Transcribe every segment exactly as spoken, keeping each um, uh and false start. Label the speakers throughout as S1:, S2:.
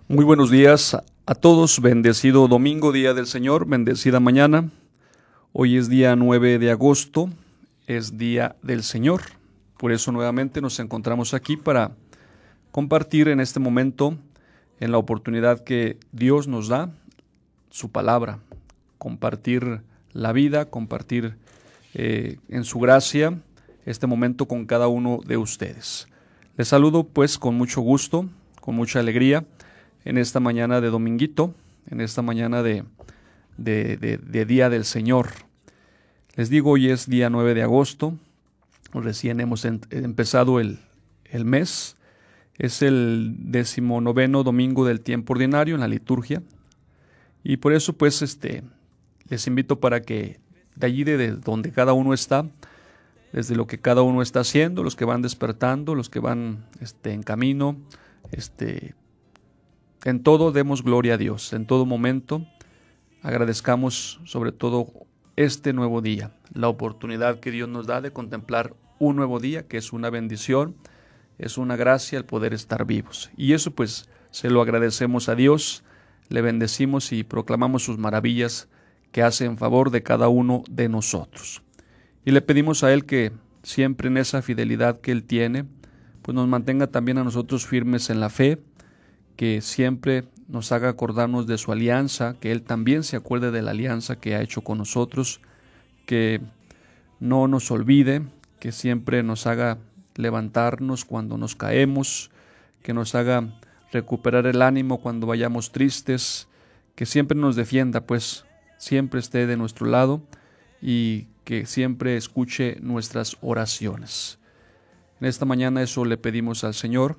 S1: Muy buenos días a todos, bendecido domingo, día del Señor, bendecida mañana. Hoy es día nueve de agosto, es día del Señor. Por eso nuevamente nos encontramos aquí para compartir en este momento, en la oportunidad que Dios nos da, su palabra, compartir la vida, compartir eh, en su gracia este momento con cada uno de ustedes. Les saludo pues con mucho gusto, con mucha alegría, en esta mañana de dominguito, en esta mañana de, de, de, de Día del Señor. Les digo, hoy es día nueve de agosto, recién hemos en, empezado el, el mes, es el decimonoveno domingo del tiempo ordinario en la liturgia, y por eso pues este, les invito para que de allí de, de donde cada uno está, desde lo que cada uno está haciendo, los que van despertando, los que van este, en camino, este En todo demos gloria a Dios, en todo momento agradezcamos sobre todo este nuevo día, la oportunidad que Dios nos da de contemplar un nuevo día, que es una bendición, es una gracia el poder estar vivos. Y eso pues se lo agradecemos a Dios, le bendecimos y proclamamos sus maravillas que hace en favor de cada uno de nosotros. Y le pedimos a Él que siempre en esa fidelidad que Él tiene, pues nos mantenga también a nosotros firmes en la fe, que siempre nos haga acordarnos de su alianza, que Él también se acuerde de la alianza que ha hecho con nosotros, que no nos olvide, que siempre nos haga levantarnos cuando nos caemos, que nos haga recuperar el ánimo cuando vayamos tristes, que siempre nos defienda, pues siempre esté de nuestro lado y que siempre escuche nuestras oraciones. En esta mañana eso le pedimos al Señor,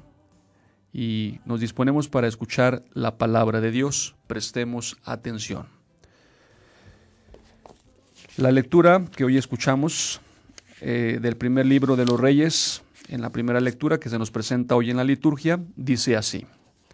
S1: y nos disponemos para escuchar la palabra de Dios. Prestemos atención. La lectura que hoy escuchamos eh, del primer libro de los Reyes, en la primera lectura que se nos presenta hoy en la liturgia, dice así: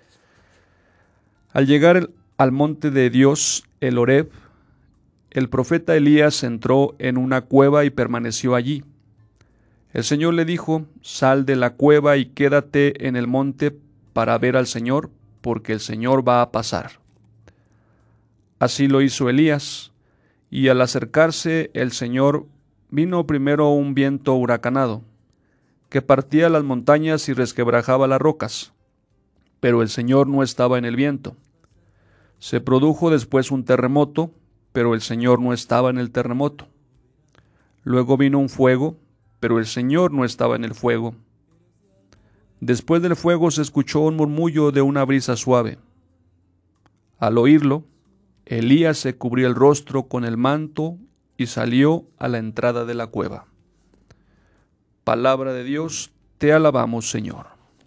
S1: Al llegar el, al monte de Dios, el Horeb, el profeta Elías entró en una cueva y permaneció allí. El Señor le dijo: Sal de la cueva y quédate en el monte para ver al Señor, porque el Señor va a pasar. Así lo hizo Elías, y al acercarse el Señor, vino primero un viento huracanado, que partía las montañas y resquebrajaba las rocas, pero el Señor no estaba en el viento. Se produjo después un terremoto, pero el Señor no estaba en el terremoto. Luego vino un fuego, pero el Señor no estaba en el fuego. Después del fuego se escuchó un murmullo de una brisa suave. Al oírlo, Elías se cubrió el rostro con el manto y salió a la entrada de la cueva. Palabra de Dios, te alabamos, Señor.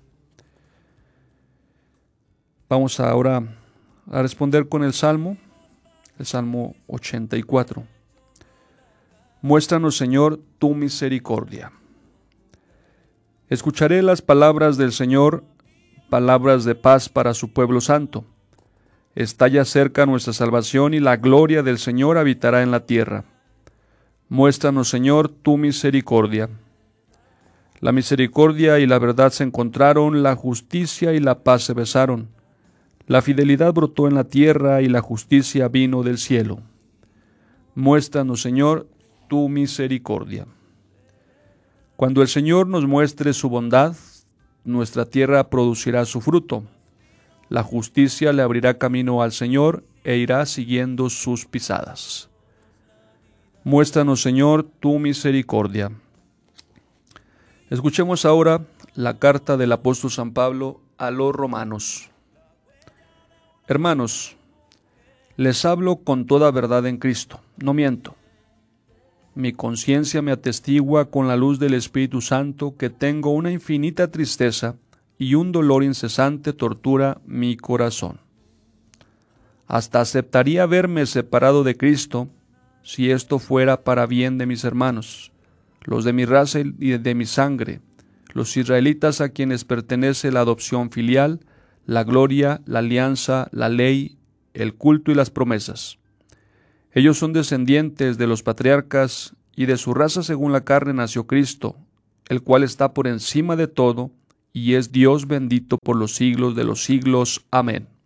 S1: Vamos ahora a responder con el Salmo, el Salmo ochenta y cuatro. Muéstranos, Señor, tu misericordia. Escucharé las palabras del Señor, palabras de paz para su pueblo santo. Está ya cerca nuestra salvación y la gloria del Señor habitará en la tierra. Muéstranos, Señor, tu misericordia. La misericordia y la verdad se encontraron, la justicia y la paz se besaron. La fidelidad brotó en la tierra y la justicia vino del cielo. Muéstranos, Señor, tu misericordia. Cuando el Señor nos muestre su bondad, nuestra tierra producirá su fruto. La justicia le abrirá camino al Señor e irá siguiendo sus pisadas. Muéstranos, Señor, tu misericordia. Escuchemos ahora la carta del apóstol San Pablo a los romanos. Hermanos, les hablo con toda verdad en Cristo, no miento. Mi conciencia me atestigua con la luz del Espíritu Santo que tengo una infinita tristeza y un dolor incesante tortura mi corazón. Hasta aceptaría verme separado de Cristo si esto fuera para bien de mis hermanos, los de mi raza y de mi sangre, los israelitas a quienes pertenece la adopción filial, la gloria, la alianza, la ley, el culto y las promesas. Ellos son descendientes de los patriarcas y de su raza según la carne nació Cristo, el cual está por encima de todo y es Dios bendito por los siglos de los siglos. Amén.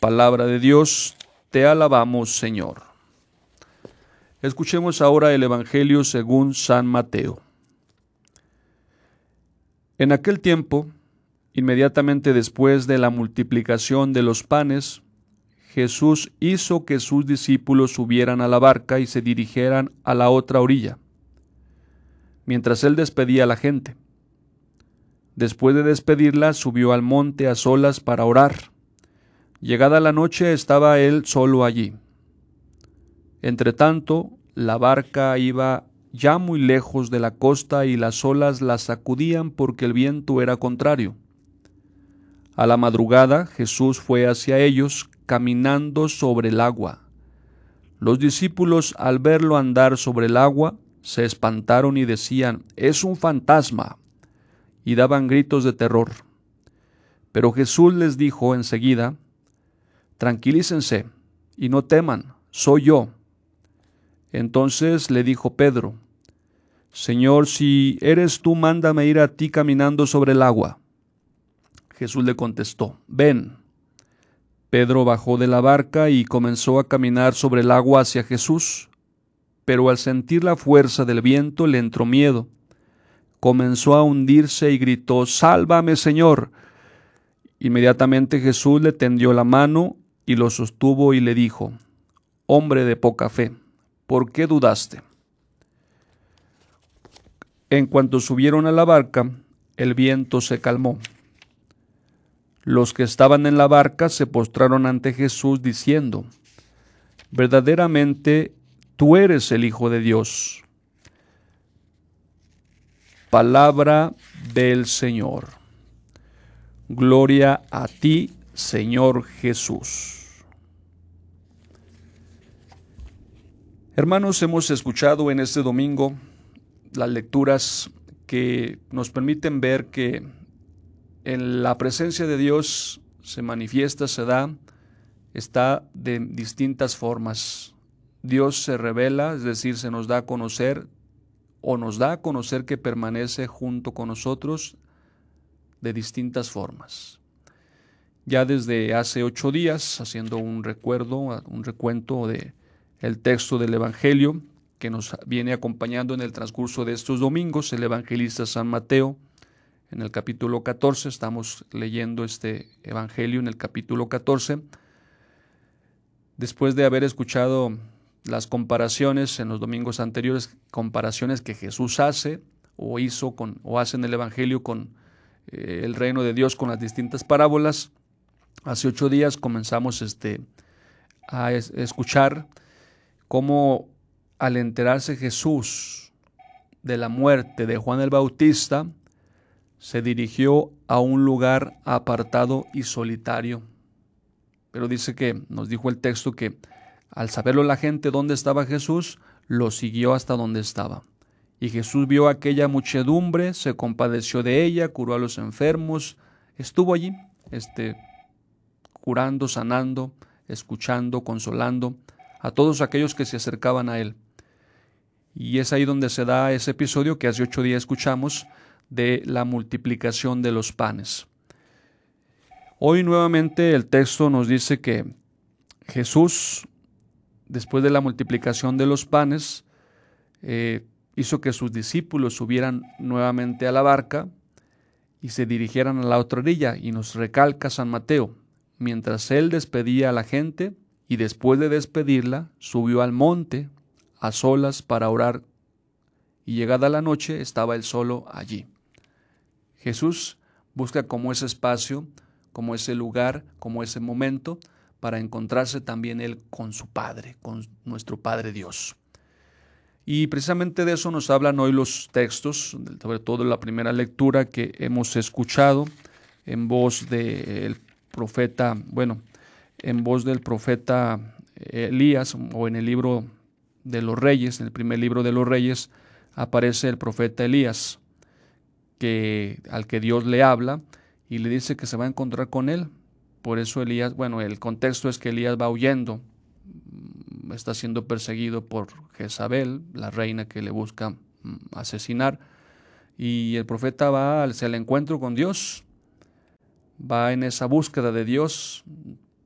S1: Palabra de Dios, te alabamos, Señor. Escuchemos ahora el Evangelio según San Mateo. En aquel tiempo, inmediatamente después de la multiplicación de los panes, Jesús hizo que sus discípulos subieran a la barca y se dirigieran a la otra orilla, mientras él despedía a la gente. Después de despedirla, subió al monte a solas para orar. Llegada la noche, estaba él solo allí. Entretanto, la barca iba ya muy lejos de la costa y las olas la sacudían porque el viento era contrario. A la madrugada, Jesús fue hacia ellos caminando sobre el agua. Los discípulos, al verlo andar sobre el agua, se espantaron y decían: «Es un fantasma», y daban gritos de terror. Pero Jesús les dijo enseguida: «Tranquilícense y no teman, soy yo». Entonces le dijo Pedro: «Señor, si eres tú, mándame ir a ti caminando sobre el agua». Jesús le contestó: «Ven». Pedro bajó de la barca y comenzó a caminar sobre el agua hacia Jesús, pero al sentir la fuerza del viento le entró miedo. Comenzó a hundirse y gritó: «¡Sálvame, Señor!». Inmediatamente Jesús le tendió la mano y lo sostuvo y le dijo: «Hombre de poca fe, ¿por qué dudaste?». En cuanto subieron a la barca, el viento se calmó. Los que estaban en la barca se postraron ante Jesús diciendo: «Verdaderamente tú eres el Hijo de Dios». Palabra del Señor. Gloria a ti, Señor Jesús. Hermanos, hemos escuchado en este domingo las lecturas que nos permiten ver que en la presencia de Dios se manifiesta, se da, está de distintas formas. Dios se revela, es decir, se nos da a conocer o nos da a conocer que permanece junto con nosotros de distintas formas. Ya desde hace ocho días, haciendo un recuerdo, un recuento de el texto del Evangelio que nos viene acompañando en el transcurso de estos domingos, el evangelista San Mateo, en el capítulo catorce, estamos leyendo este Evangelio en el capítulo catorce. Después de haber escuchado las comparaciones en los domingos anteriores, comparaciones que Jesús hace o hizo con, o hace en el Evangelio con eh, el reino de Dios con las distintas parábolas, hace ocho días comenzamos este, a es, escuchar cómo al enterarse Jesús de la muerte de Juan el Bautista, se dirigió a un lugar apartado y solitario. Pero dice que, nos dijo el texto que al saberlo la gente dónde estaba Jesús, lo siguió hasta donde estaba. Y Jesús vio a aquella muchedumbre, se compadeció de ella, curó a los enfermos, estuvo allí, este, curando, sanando, escuchando, consolando a todos aquellos que se acercaban a él. Y es ahí donde se da ese episodio que hace ocho días escuchamos de la multiplicación de los panes. Hoy nuevamente el texto nos dice que Jesús, después de la multiplicación de los panes, eh, hizo que sus discípulos subieran nuevamente a la barca y se dirigieran a la otra orilla, y nos recalca San Mateo: mientras él despedía a la gente y después de despedirla, subió al monte a solas para orar, y llegada la noche estaba él solo allí. Jesús busca como ese espacio, como ese lugar, como ese momento, para encontrarse también él con su Padre, con nuestro Padre Dios. Y precisamente de eso nos hablan hoy los textos, sobre todo la primera lectura que hemos escuchado en voz del profeta, bueno, en voz del profeta Elías, o en el libro de los Reyes, en el primer libro de los Reyes, aparece el profeta Elías, que, al que Dios le habla y le dice que se va a encontrar con él. Por eso Elías, bueno, el contexto es que Elías va huyendo, está siendo perseguido por Jezabel, la reina que le busca asesinar, y el profeta va hacia el encuentro con Dios, va en esa búsqueda de Dios,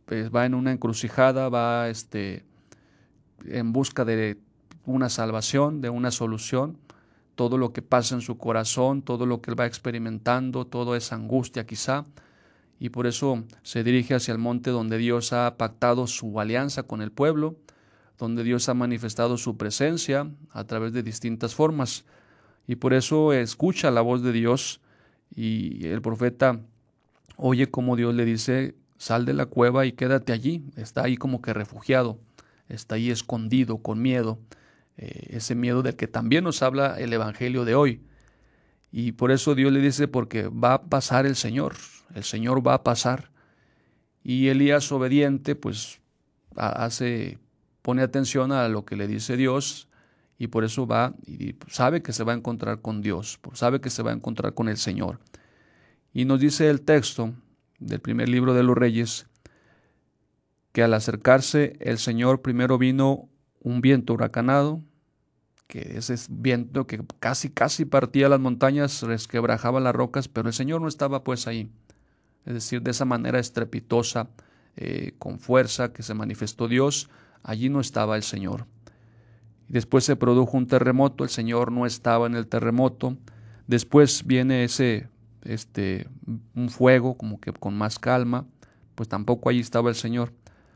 S1: pues, va en una encrucijada, va este, en busca de una salvación, de una solución. Todo lo que pasa en su corazón, todo lo que él va experimentando, toda esa angustia quizá, y por eso se dirige hacia el monte donde Dios ha pactado su alianza con el pueblo, donde Dios ha manifestado su presencia a través de distintas formas, y por eso escucha la voz de Dios, y el profeta oye como Dios le dice: sal de la cueva y quédate allí. Está ahí como que refugiado, está ahí escondido, con miedo, eh, ese miedo del que también nos habla el Evangelio de hoy. Y por eso Dios le dice: porque va a pasar el Señor, el Señor va a pasar. Y Elías, obediente, pues hace, pone atención a lo que le dice Dios, y por eso va y sabe que se va a encontrar con Dios, sabe que se va a encontrar con el Señor. Y nos dice el texto del primer libro de los Reyes que al acercarse el Señor, primero vino un viento huracanado, que ese viento que casi casi partía las montañas, resquebrajaba las rocas, pero el Señor no estaba pues ahí. Es decir, de esa manera estrepitosa, eh, con fuerza que se manifestó Dios, allí no estaba el Señor. Y después se produjo un terremoto, el Señor no estaba en el terremoto. Después viene ese, este, un fuego como que con más calma, pues tampoco allí estaba el Señor.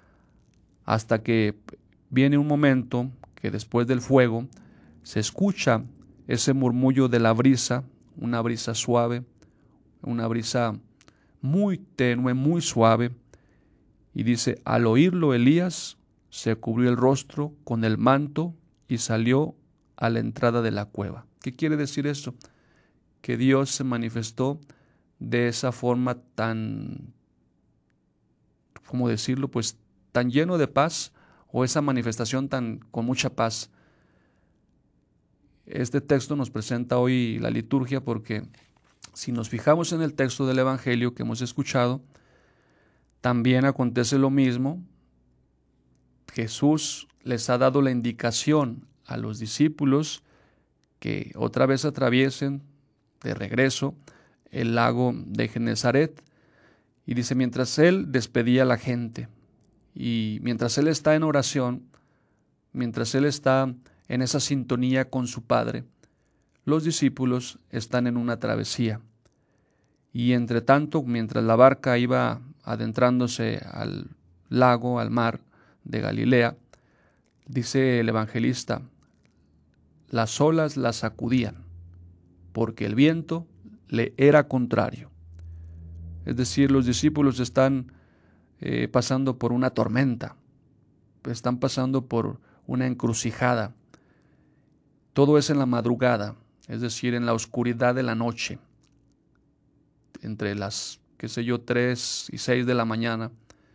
S1: Hasta que viene un momento que después del fuego se escucha ese murmullo de la brisa, una brisa suave, una brisa muy tenue, muy suave, y dice: al oírlo Elías se cubrió el rostro con el manto y salió a la entrada de la cueva. ¿Qué quiere decir esto? Que Dios se manifestó de esa forma tan, ¿cómo decirlo? Pues tan lleno de paz, o esa manifestación tan con mucha paz. Este texto nos presenta hoy la liturgia porque si nos fijamos en el texto del Evangelio que hemos escuchado, también acontece lo mismo. Jesús les ha dado la indicación a los discípulos que otra vez atraviesen de regreso el lago de Genezaret, y dice: mientras él despedía a la gente, y mientras él está en oración, mientras él está en esa sintonía con su Padre, los discípulos están en una travesía. Y entre tanto, mientras la barca iba adentrándose al lago, al mar de Galilea, dice el evangelista: las olas la sacudían, porque el viento le era contrario. Es decir, los discípulos están eh, pasando por una tormenta, están pasando por una encrucijada. Todo es en la madrugada, es decir, en la oscuridad de la noche, entre las, qué sé yo, tres y seis de la mañana.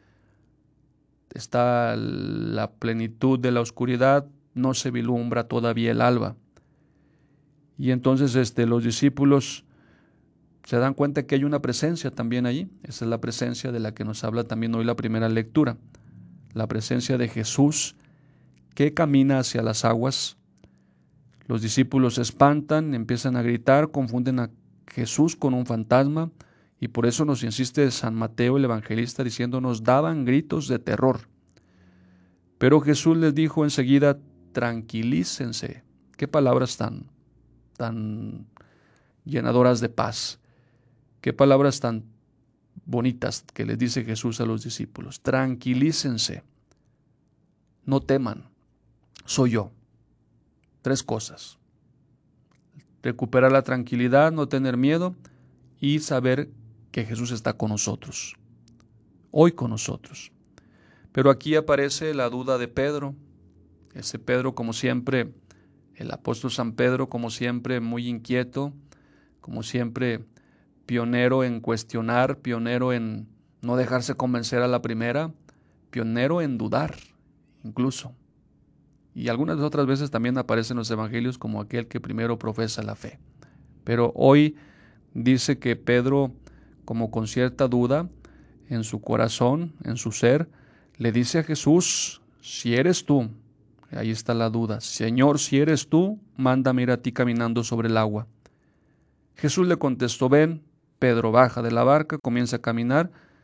S1: Está la plenitud de la oscuridad, no se vislumbra todavía el alba. Y entonces este, los discípulos se dan cuenta que hay una presencia también allí. Esa es la presencia de la que nos habla también hoy la primera lectura. La presencia de Jesús que camina hacia las aguas. Los discípulos se espantan, empiezan a gritar, confunden a Jesús con un fantasma, y por eso nos insiste San Mateo, el evangelista, diciéndonos: daban gritos de terror. Pero Jesús les dijo enseguida: tranquilícense. Qué palabras tan, tan llenadoras de paz. Qué palabras tan bonitas que les dice Jesús a los discípulos. Tranquilícense. No teman. Soy yo. Tres cosas: recuperar la tranquilidad, no tener miedo y saber que Jesús está con nosotros, hoy con nosotros. Pero aquí aparece la duda de Pedro, ese Pedro como siempre, el apóstol San Pedro como siempre muy inquieto, como siempre pionero en cuestionar, pionero en no dejarse convencer a la primera, pionero en dudar incluso. Y algunas otras veces también aparece en los evangelios como aquel que primero profesa la fe. Pero hoy dice que Pedro, como con cierta duda en su corazón, en su ser, le dice a Jesús: si eres tú, ahí está la duda, Señor, si eres tú, mándame ir a ti caminando sobre el agua. Jesús le contestó: ven. Pedro baja de la barca, comienza a caminar,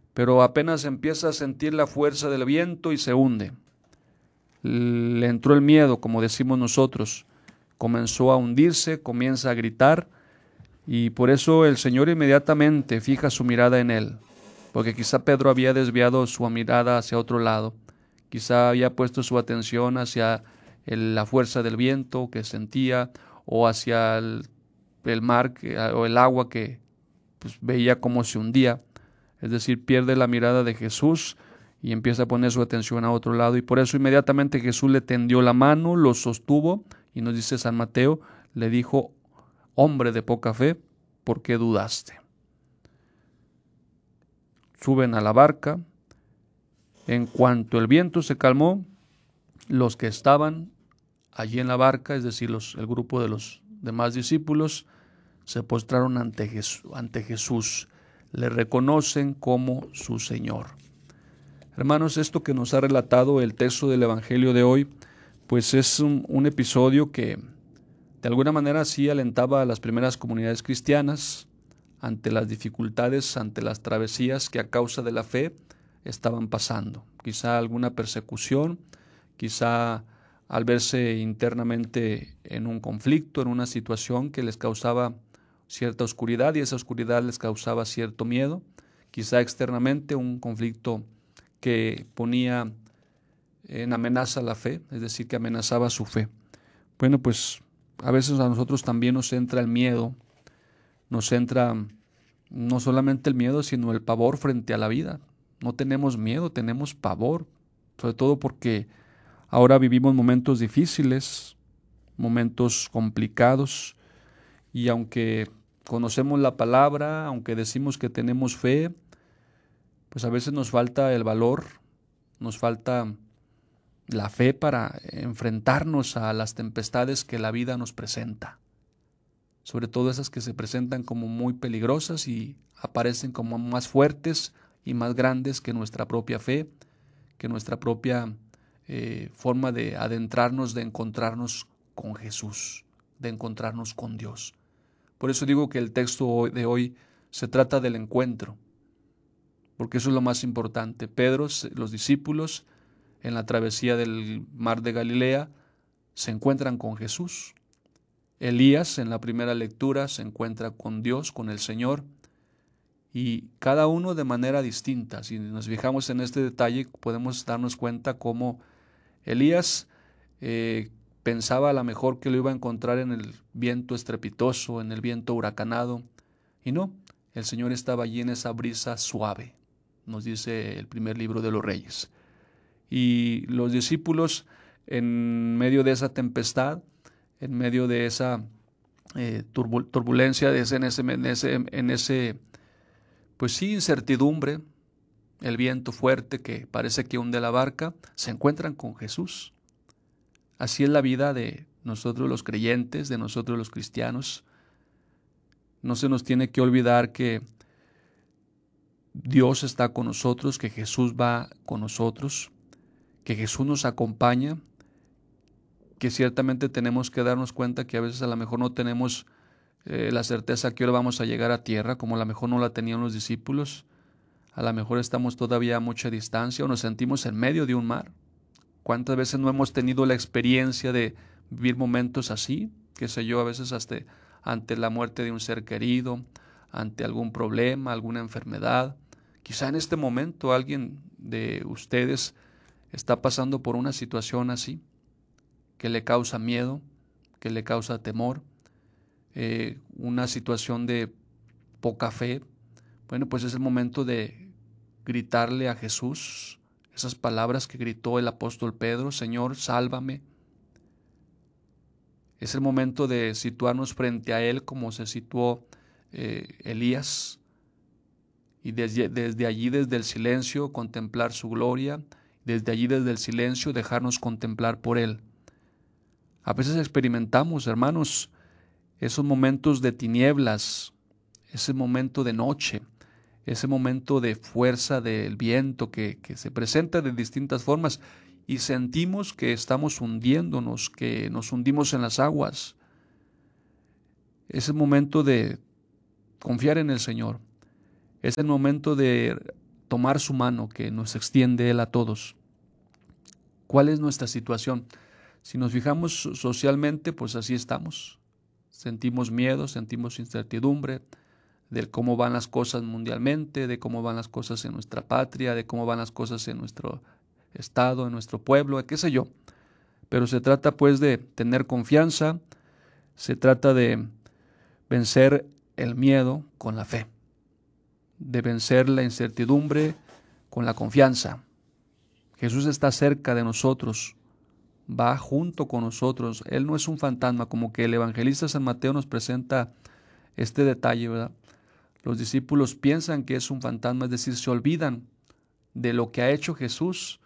S1: pero apenas empieza a sentir la fuerza del viento y se hunde. Le entró el miedo, como decimos nosotros, comenzó a hundirse, comienza a gritar, y por eso el Señor inmediatamente fija su mirada en él, porque quizá Pedro había desviado su mirada hacia otro lado, quizá había puesto su atención hacia el, la fuerza del viento que sentía, o hacia el, el mar que, o el agua que pues, veía cómo se hundía. Es decir, pierde la mirada de Jesús y empieza a poner su atención a otro lado, y por eso inmediatamente Jesús le tendió la mano, lo sostuvo, y nos dice San Mateo, le dijo: hombre de poca fe, ¿por qué dudaste? Suben a la barca. En cuanto el viento se calmó, los que estaban allí en la barca, es decir, los, el grupo de los demás discípulos, se postraron ante Jesús, ante Jesús, le reconocen como su Señor. Hermanos, esto que nos ha relatado el texto del Evangelio de hoy, pues es un, un episodio que de alguna manera sí alentaba a las primeras comunidades cristianas ante las dificultades, ante las travesías que a causa de la fe estaban pasando. Quizá alguna persecución, quizá al verse internamente en un conflicto, en una situación que les causaba cierta oscuridad, y esa oscuridad les causaba cierto miedo, quizá externamente un conflicto que ponía en amenaza la fe, es decir, que amenazaba su fe. Bueno, pues a veces a nosotros también nos entra el miedo, nos entra no solamente el miedo, sino el pavor frente a la vida. No tenemos miedo, tenemos pavor, sobre todo porque ahora vivimos momentos difíciles, momentos complicados, y aunque conocemos la palabra, aunque decimos que tenemos fe, pues a veces nos falta el valor, nos falta la fe para enfrentarnos a las tempestades que la vida nos presenta, sobre todo esas que se presentan como muy peligrosas y aparecen como más fuertes y más grandes que nuestra propia fe, que nuestra propia eh, forma de adentrarnos, de encontrarnos con Jesús, de encontrarnos con Dios. Por eso digo que el texto de hoy se trata del encuentro, porque eso es lo más importante. Pedro, los discípulos, en la travesía del mar de Galilea, se encuentran con Jesús. Elías, en la primera lectura, se encuentra con Dios, con el Señor, y cada uno de manera distinta. Si nos fijamos en este detalle, podemos darnos cuenta cómo Elías eh, pensaba a lo mejor que lo iba a encontrar en el viento estrepitoso, en el viento huracanado, y no, el Señor estaba allí en esa brisa suave, nos dice el primer libro de los Reyes. Y los discípulos, en medio de esa tempestad, en medio de esa eh, turbulencia, de ese, en, ese, en, ese, en ese, pues sí, incertidumbre, el viento fuerte que parece que hunde la barca, se encuentran con Jesús. Así es la vida de nosotros los creyentes, de nosotros los cristianos. No se nos tiene que olvidar que Dios está con nosotros, que Jesús va con nosotros, que Jesús nos acompaña, que ciertamente tenemos que darnos cuenta que a veces a lo mejor no tenemos eh, la certeza que ahora vamos a llegar a tierra, como a lo mejor no la tenían los discípulos. A lo mejor estamos todavía a mucha distancia o nos sentimos en medio de un mar. ¿Cuántas veces no hemos tenido la experiencia de vivir momentos así? Qué sé yo, a veces hasta ante la muerte de un ser querido, ante algún problema, alguna enfermedad. Quizá en este momento alguien de ustedes está pasando por una situación así, que le causa miedo, que le causa temor, eh, una situación de poca fe. Bueno, pues es el momento de gritarle a Jesús esas palabras que gritó el apóstol Pedro: Señor, sálvame. Es el momento de situarnos frente a Él como se situó eh, Elías, y desde, desde allí, desde el silencio, contemplar su gloria, desde allí, desde el silencio, dejarnos contemplar por Él. A veces experimentamos, hermanos, esos momentos de tinieblas, ese momento de noche, ese momento de fuerza del viento que, que se presenta de distintas formas, y sentimos que estamos hundiéndonos, que nos hundimos en las aguas. Es el momento de confiar en el Señor. Es el momento de tomar su mano que nos extiende Él a todos. ¿Cuál es nuestra situación? Si nos fijamos socialmente, pues así estamos. Sentimos miedo, sentimos incertidumbre de cómo van las cosas mundialmente, de cómo van las cosas en nuestra patria, de cómo van las cosas en nuestro estado, en nuestro pueblo, qué sé yo. Pero se trata pues de tener confianza, se trata de vencer el miedo con la fe, de vencer la incertidumbre con la confianza. Jesús está cerca de nosotros, va junto con nosotros. Él no es un fantasma, como que el evangelista San Mateo nos presenta este detalle, ¿verdad? Los discípulos piensan que es un fantasma, es decir, se olvidan de lo que ha hecho Jesús.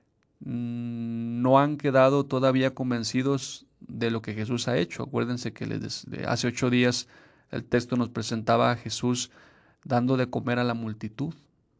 S1: No han quedado todavía convencidos de lo que Jesús ha hecho. Acuérdense que les, hace ocho días el texto nos presentaba a Jesús dando de comer a la multitud,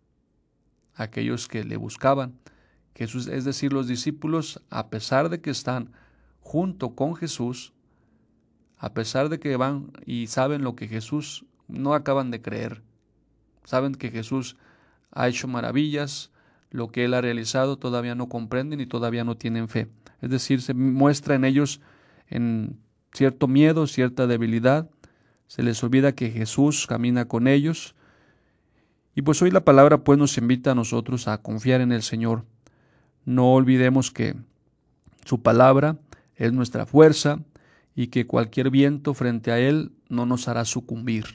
S1: a aquellos que le buscaban. Jesús, es decir, los discípulos, a pesar de que están junto con Jesús, a pesar de que van y saben lo que Jesús, no acaban de creer. Saben que Jesús ha hecho maravillas, lo que Él ha realizado todavía no comprenden y todavía no tienen fe. Es decir, se muestra en ellos en cierto miedo, cierta debilidad. Se les olvida que Jesús camina con ellos. Y pues hoy la palabra pues nos invita a nosotros a confiar en el Señor. No olvidemos que su palabra es nuestra fuerza y que cualquier viento frente a Él no nos hará sucumbir.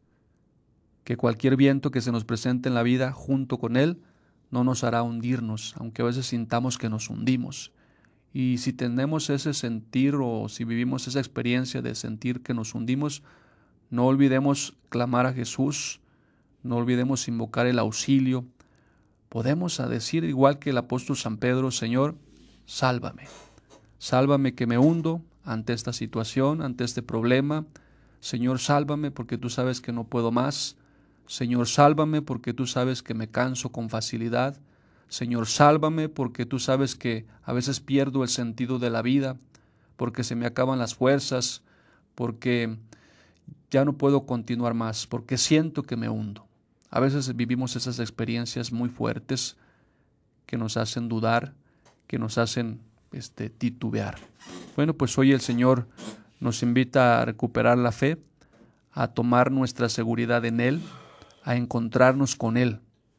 S1: Que cualquier viento que se nos presente en la vida junto con Él no nos hará hundirnos, aunque a veces sintamos que nos hundimos. Y si tenemos ese sentir o si vivimos esa experiencia de sentir que nos hundimos, no olvidemos clamar a Jesús, no olvidemos invocar el auxilio. Podemos decir igual que el apóstol San Pedro: Señor, sálvame, sálvame que me hundo ante esta situación, ante este problema. Señor, sálvame porque tú sabes que no puedo más. Señor, sálvame porque tú sabes que me canso con facilidad. Señor, sálvame porque tú sabes que a veces pierdo el sentido de la vida, porque se me acaban las fuerzas, porque ya no puedo continuar más, porque siento que me hundo. A veces vivimos esas experiencias muy fuertes que nos hacen dudar, que nos hacen este, titubear. Bueno, pues hoy el Señor nos invita a recuperar la fe, a tomar nuestra seguridad en Él, a encontrarnos con Él.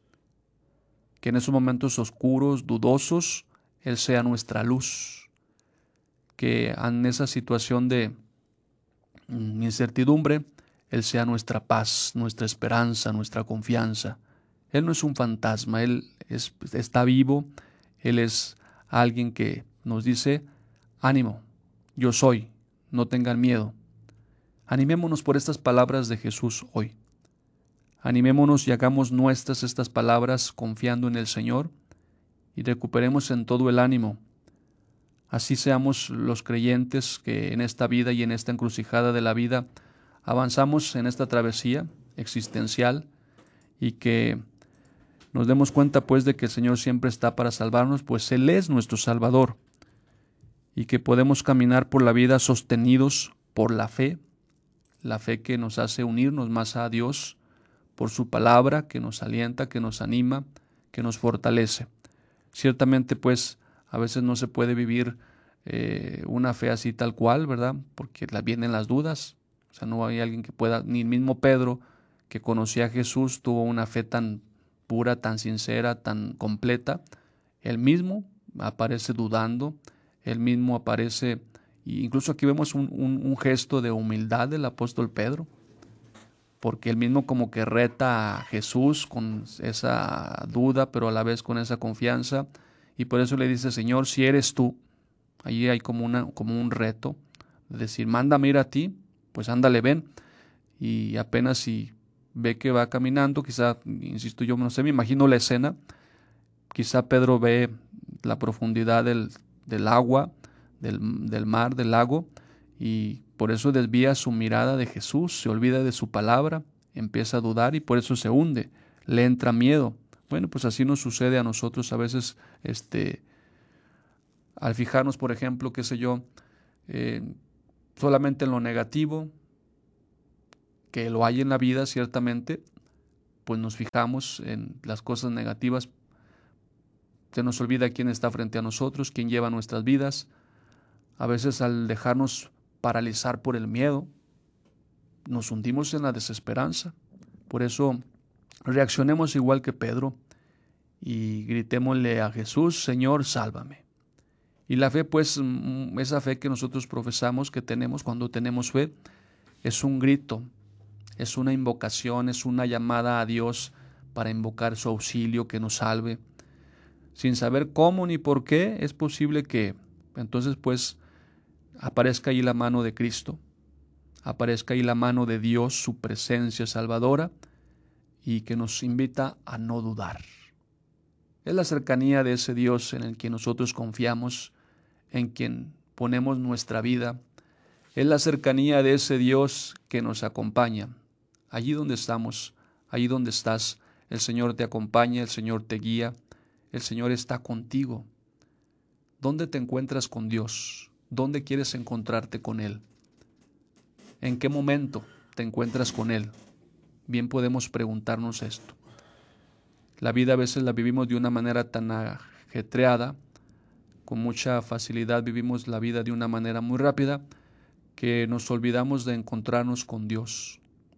S1: Que en esos momentos oscuros, dudosos, Él sea nuestra luz. Que en esa situación de incertidumbre, Él sea nuestra paz, nuestra esperanza, nuestra confianza. Él no es un fantasma, Él es, está vivo, Él es alguien que nos dice: ánimo, yo soy, no tengan miedo. Animémonos por estas palabras de Jesús hoy. Animémonos y hagamos nuestras estas palabras confiando en el Señor y recuperemos en todo el ánimo. Así seamos los creyentes que en esta vida y en esta encrucijada de la vida avanzamos en esta travesía existencial y que nos demos cuenta pues de que el Señor siempre está para salvarnos, pues Él es nuestro Salvador, y que podemos caminar por la vida sostenidos por la fe, la fe que nos hace unirnos más a Dios, por su palabra que nos alienta, que nos anima, que nos fortalece. Ciertamente pues a veces no se puede vivir eh, una fe así tal cual, ¿verdad? Porque la, vienen las dudas. O sea, no hay alguien que pueda, ni el mismo Pedro, que conocía a Jesús, tuvo una fe tan pura, tan sincera, tan completa. Él mismo aparece dudando, él mismo aparece, incluso aquí vemos un, un, un gesto de humildad del apóstol Pedro, porque él mismo como que reta a Jesús con esa duda, pero a la vez con esa confianza, y por eso le dice: Señor, si eres tú. Allí hay como, una, como un reto, de decir: mándame ir a ti, pues ándale, ven. Y apenas si ve que va caminando, quizá, insisto yo, no sé, me imagino la escena, quizá Pedro ve la profundidad del, del agua, del, del mar, del lago, y por eso desvía su mirada de Jesús, se olvida de su palabra, empieza a dudar y por eso se hunde, le entra miedo. Bueno, pues así nos sucede a nosotros a veces, este, al fijarnos, por ejemplo, qué sé yo, eh, solamente en lo negativo, que lo hay en la vida ciertamente, pues nos fijamos en las cosas negativas, se nos olvida quién está frente a nosotros, quién lleva nuestras vidas. A veces al dejarnos paralizar por el miedo, nos hundimos en la desesperanza. Por eso reaccionemos igual que Pedro y gritémosle a Jesús: Señor, sálvame. Y la fe, pues, esa fe que nosotros profesamos, que tenemos cuando tenemos fe, es un grito, es una invocación, es una llamada a Dios para invocar su auxilio, que nos salve. Sin saber cómo ni por qué, es posible que entonces pues aparezca ahí la mano de Cristo, aparezca ahí la mano de Dios, su presencia salvadora, y que nos invita a no dudar. Es la cercanía de ese Dios en el que nosotros confiamos, en quien ponemos nuestra vida. Es la cercanía de ese Dios que nos acompaña. Allí donde estamos, allí donde estás, el Señor te acompaña, el Señor te guía, el Señor está contigo. ¿Dónde te encuentras con Dios? ¿Dónde quieres encontrarte con Él? ¿En qué momento te encuentras con Él? Bien podemos preguntarnos esto. La vida a veces la vivimos de una manera tan ajetreada, con mucha facilidad vivimos la vida de una manera muy rápida, que nos olvidamos de encontrarnos con Dios.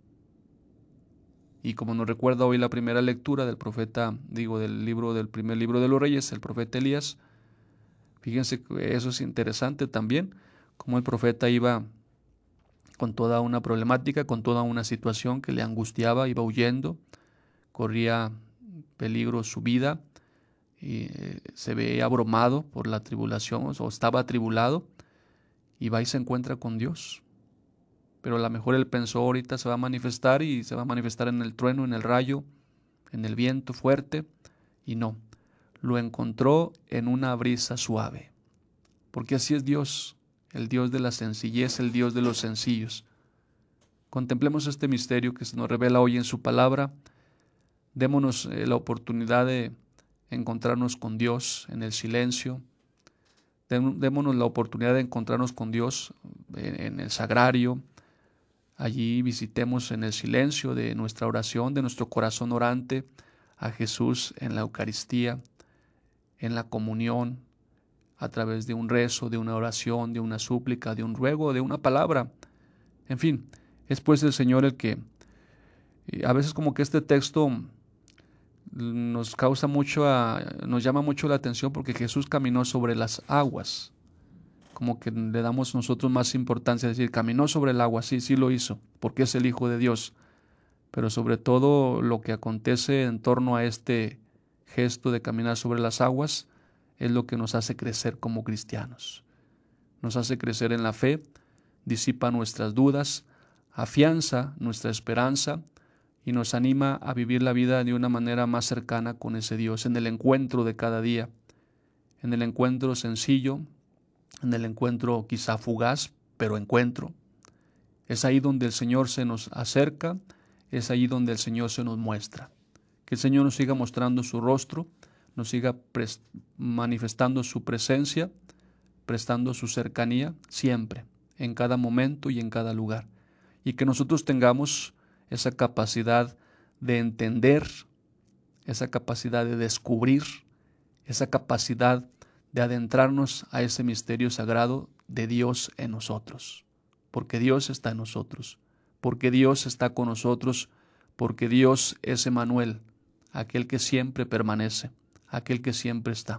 S1: Y como nos recuerda hoy la primera lectura del profeta, digo, del libro del primer libro de los Reyes, el profeta Elías, fíjense que eso es interesante también, como el profeta iba con toda una problemática, con toda una situación que le angustiaba, iba huyendo, corría peligro su vida, y se veía abrumado por la tribulación, o estaba atribulado, y va y se encuentra con Dios. Pero a lo mejor él pensó: ahorita se va a manifestar, y se va a manifestar en el trueno, en el rayo, en el viento fuerte, y no, lo encontró en una brisa suave, porque así es Dios, el Dios de la sencillez, el Dios de los sencillos. Contemplemos este misterio que se nos revela hoy en su palabra. Démonos la oportunidad de encontrarnos con Dios en el silencio. Démonos la oportunidad de encontrarnos con Dios en el sagrario. Allí visitemos en el silencio de nuestra oración, de nuestro corazón orante, a Jesús en la Eucaristía, en la comunión, a través de un rezo, de una oración, de una súplica, de un ruego, de una palabra. En fin, es pues el Señor el que, a veces como que este texto nos causa mucho, nos llama mucho la atención, porque Jesús caminó sobre las aguas. Como que le damos nosotros más importancia a decir, caminó sobre el agua, sí, sí lo hizo, porque es el Hijo de Dios. Pero sobre todo lo que acontece en torno a este gesto de caminar sobre las aguas es lo que nos hace crecer como cristianos. Nos hace crecer en la fe, disipa nuestras dudas, afianza nuestra esperanza y nos anima a vivir la vida de una manera más cercana con ese Dios, en el encuentro de cada día, en el encuentro sencillo, en el encuentro quizá fugaz, pero encuentro. Es ahí donde el Señor se nos acerca, es ahí donde el Señor se nos muestra. Que el Señor nos siga mostrando su rostro, nos siga manifestando su presencia, prestando su cercanía siempre, en cada momento y en cada lugar. Y que nosotros tengamos esa capacidad de entender, esa capacidad de descubrir, esa capacidad de adentrarnos a ese misterio sagrado de Dios en nosotros. Porque Dios está en nosotros, porque Dios está con nosotros, porque Dios es Emmanuel, aquel que siempre permanece, aquel que siempre está.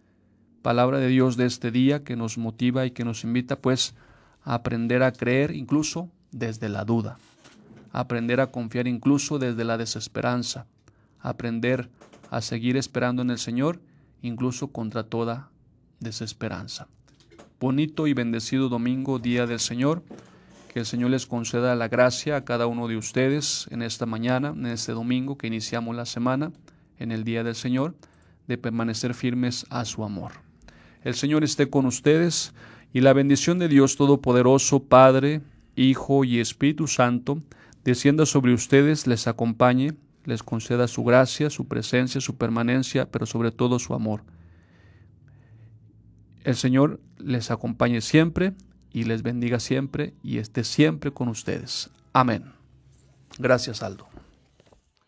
S1: Palabra de Dios de este día que nos motiva y que nos invita pues a aprender a creer incluso desde la duda, a aprender a confiar incluso desde la desesperanza, a aprender a seguir esperando en el Señor incluso contra toda desesperanza. Bonito y bendecido domingo, día del Señor. Que el Señor les conceda la gracia a cada uno de ustedes en esta mañana, en este domingo que iniciamos la semana, en el día del Señor, de permanecer firmes a su amor. El Señor esté con ustedes y la bendición de Dios Todopoderoso, Padre, Hijo y Espíritu Santo, descienda sobre ustedes, les acompañe, les conceda su gracia, su presencia, su permanencia, pero sobre todo su amor. El Señor les acompañe siempre y les bendiga siempre y esté siempre con ustedes. Amén. Gracias, Aldo.